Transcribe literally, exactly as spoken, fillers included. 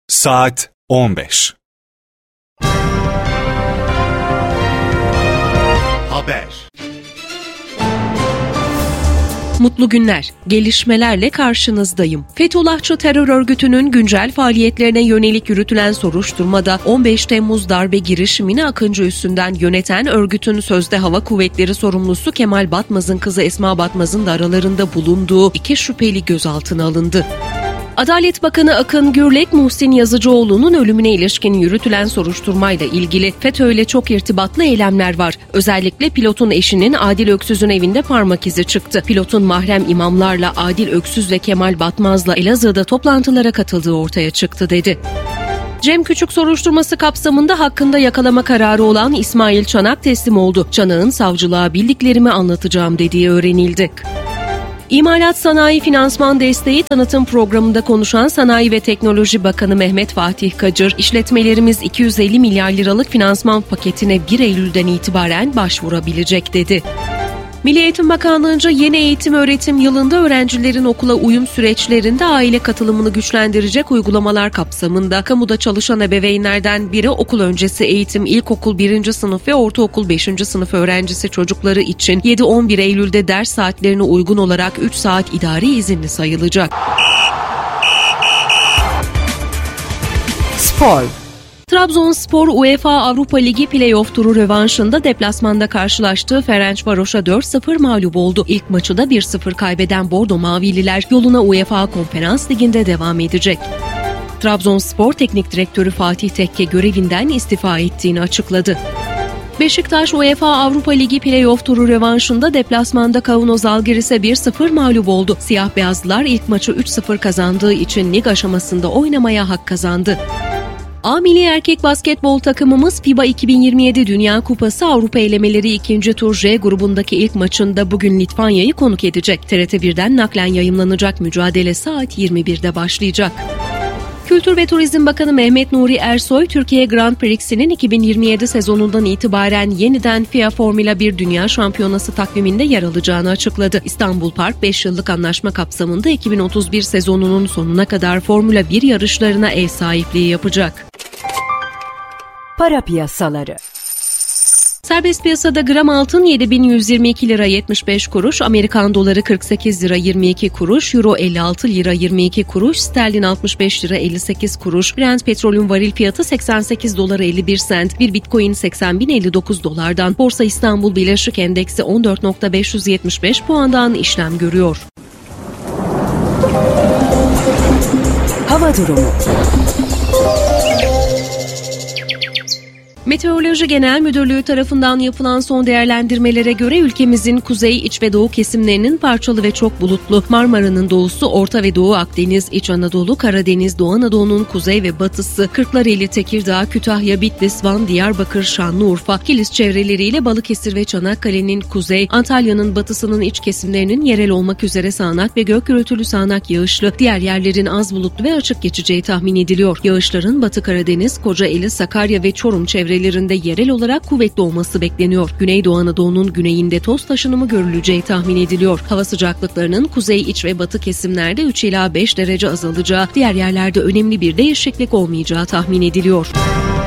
Saat on beş. Haber. Mutlu günler. Gelişmelerle karşınızdayım. Fethullahçı terör örgütünün güncel faaliyetlerine yönelik yürütülen soruşturmada on beş Temmuz darbe girişimini Akıncı üssünden yöneten örgütün sözde hava kuvvetleri sorumlusu Kemal Batmaz'ın kızı Esma Batmaz'ın da aralarında bulunduğu iki şüpheli gözaltına alındı. Adalet Bakanı Akın Gürlek, Muhsin Yazıcıoğlu'nun ölümüne ilişkin yürütülen soruşturmayla ilgili FETÖ'yle çok irtibatlı eylemler var. Özellikle pilotun eşinin Adil Öksüz'ün evinde parmak izi çıktı. Pilotun mahrem imamlarla Adil Öksüz ve Kemal Batmaz'la Elazığ'da toplantılara katıldığı ortaya çıktı dedi. Cem Küçük soruşturması kapsamında hakkında yakalama kararı olan İsmail Çanak teslim oldu. Çanak'ın savcılığa bildiklerimi anlatacağım dediği öğrenildi. İmalat Sanayi Finansman Desteği Tanıtım Programı'nda konuşan Sanayi ve Teknoloji Bakanı Mehmet Fatih Kacır, işletmelerimiz iki yüz elli milyar liralık finansman paketine bir Eylül'den itibaren başvurabilecek dedi. Milli Eğitim Bakanlığı'nca yeni eğitim öğretim yılında öğrencilerin okula uyum süreçlerinde aile katılımını güçlendirecek uygulamalar kapsamında kamuda çalışan ebeveynlerden biri okul öncesi eğitim ilkokul birinci sınıf ve ortaokul beşinci sınıf öğrencisi çocukları için yedi on bir Eylül'de ders saatlerine uygun olarak üç saat idari izinli sayılacak. Spor. Trabzonspor UEFA Avrupa Ligi Play-off turu rövanşında deplasmanda karşılaştığı Ferencvaros'a dört sıfır mağlup oldu. İlk maçı da bir sıfır kaybeden Bordo Mavililer yoluna UEFA Konferans Ligi'nde devam edecek. Trabzonspor Teknik Direktörü Fatih Tekke görevinden istifa ettiğini açıkladı. Beşiktaş UEFA Avrupa Ligi Play-off turu rövanşında deplasmanda Kauno Zalgiris'e bir sıfır mağlup oldu. Siyah beyazlılar ilk maçı üç sıfır kazandığı için lig aşamasında oynamaya hak kazandı. A Milli Erkek Basketbol takımımız FIBA iki bin yirmi yedi Dünya Kupası Avrupa elemeleri ikinci tur J grubundaki ilk maçında bugün Litvanya'yı konuk edecek. T R T birden naklen yayımlanacak mücadele saat yirmi birde başlayacak. Kültür ve Turizm Bakanı Mehmet Nuri Ersoy, Türkiye Grand Prix'sinin iki bin yirmi yedi sezonundan itibaren yeniden F I A Formula bir Dünya Şampiyonası takviminde yer alacağını açıkladı. İstanbul Park beş yıllık anlaşma kapsamında iki bin otuz bir sezonunun sonuna kadar Formula bir yarışlarına ev sahipliği yapacak. Para piyasaları. Serbest piyasada gram altın yedi bin yüz yirmi iki lira yetmiş beş kuruş, Amerikan doları kırk sekiz lira yirmi iki kuruş, Euro elli altı lira yirmi iki kuruş, sterlin altmış beş lira elli sekiz kuruş, Brent petrolün varil fiyatı seksen sekiz dolar elli bir sent, bir Bitcoin seksen bin elli dokuz dolardan, Borsa İstanbul Birleşik Endeksi on dört bin beş yüz yetmiş beş puandan işlem görüyor. Hava durumu. Meteoroloji Genel Müdürlüğü tarafından yapılan son değerlendirmelere göre ülkemizin kuzey, iç ve doğu kesimlerinin parçalı ve çok bulutlu, Marmara'nın doğusu, Orta ve Doğu Akdeniz, İç Anadolu, Karadeniz, Doğu Anadolu'nun kuzey ve batısı, Kırklareli, Tekirdağ, Kütahya, Bitlis, Van, Diyarbakır, Şanlıurfa, Kilis çevreleriyle Balıkesir ve Çanakkale'nin kuzey, Antalya'nın batısının iç kesimlerinin yerel olmak üzere sağanak ve gök gürültülü sağanak yağışlı, diğer yerlerin az bulutlu ve açık geçeceği tahmin ediliyor. Yağışların Batı Karadeniz, Kocaeli, Sakarya ve Çorum çevrelerinde yerel olarak kuvvetli olması bekleniyor. Güneydoğu Anadolu'nun güneyinde toz taşınımı görüleceği tahmin ediliyor. Hava sıcaklıklarının kuzey, iç ve batı kesimlerde üç ila beş derece azalacağı, diğer yerlerde önemli bir değişiklik olmayacağı tahmin ediliyor.